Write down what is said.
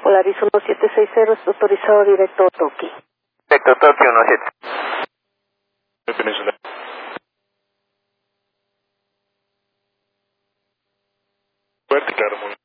Polaris 1760, es autorizado directo Toki. Directo Tokio 17. Península. Fuerte, claro, muy bien.